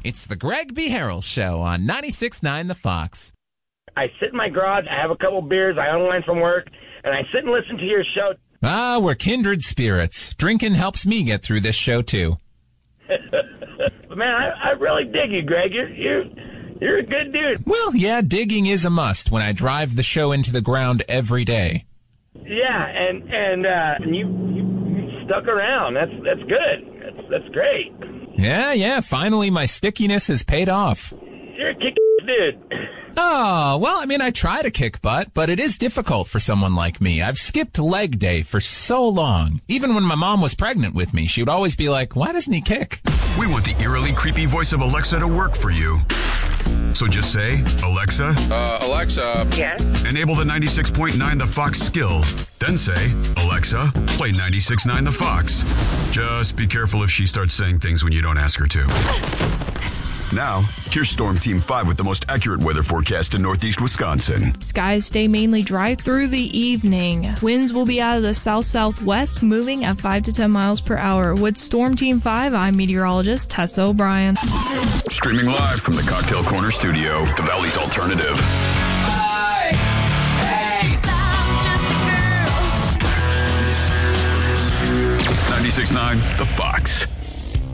It's the Greg B. Harrell Show on 96.9 The Fox. I sit in my garage, I have a couple beers, I unwind from work, and I sit and listen to your show. Ah, we're kindred spirits. Drinking helps me get through this show, too. But man, I really dig you, Greg. You're a good dude. Well, yeah, digging is a must when I drive the show into the ground every day. Yeah, and you stuck around. That's good. That's great. Yeah, finally my stickiness has paid off. You're a kick dude. Oh, well, I mean, I try to kick butt, but it is difficult for someone like me. I've skipped leg day for so long. Even when my mom was pregnant with me, she would always be like, why doesn't he kick? We want the eerily creepy voice of Alexa to work for you. So just say, Alexa. Alexa. Yes? Enable the 96.9 The Fox skill. Then say, Alexa, play 96.9 The Fox. Just be careful if she starts saying things when you don't ask her to. Now, here's Storm Team 5 with the most accurate weather forecast in northeast Wisconsin. Skies stay mainly dry through the evening. Winds will be out of the south-southwest, moving at 5 to 10 miles per hour. With Storm Team 5, I'm meteorologist Tessa O'Brien. Streaming live from the Cocktail Corner studio, the Valley's Alternative. 96.9 The Fox.